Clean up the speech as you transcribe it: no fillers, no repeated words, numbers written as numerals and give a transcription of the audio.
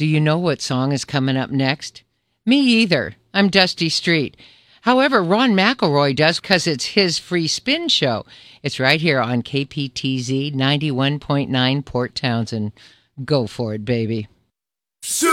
Do you know what song is coming up next? Me either. I'm Dusty Street. However, Ron McElroy does because it's his free spin show. It's right here on KPTZ 91.9 Port Townsend. Go for it, baby.